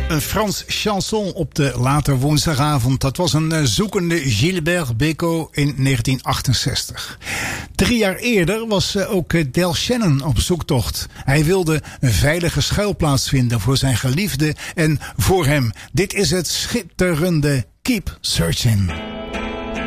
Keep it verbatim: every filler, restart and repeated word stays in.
Een Frans chanson op de late woensdagavond. Dat was een zoekende Gilbert Bécaud in negentien achtenzestig. Drie jaar eerder was ook Del Shannon op zoektocht. Hij wilde een veilige schuilplaats vinden voor zijn geliefde en voor hem. Dit is het schitterende Keep Searching.